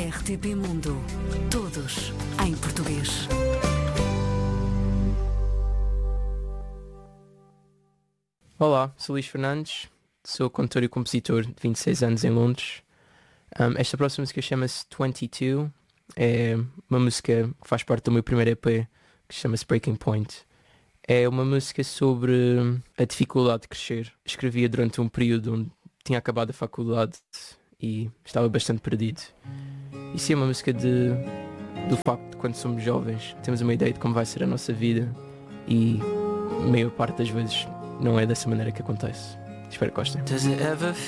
RTP Mundo. Todos em português. Olá, sou Luís Fernandes, sou cantor e compositor de 26 anos em Londres. Esta próxima música chama-se 22, é uma música que faz parte do meu primeiro EP, que chama-se Breaking Point. É uma música sobre a dificuldade de crescer. Escrevia durante um período onde tinha acabado a faculdade e estava bastante perdido. Isso é uma música do facto de quando somos jovens temos uma ideia de como vai ser a nossa vida e a maior parte das vezes não é dessa maneira que acontece. Espero que gostem. Does it ever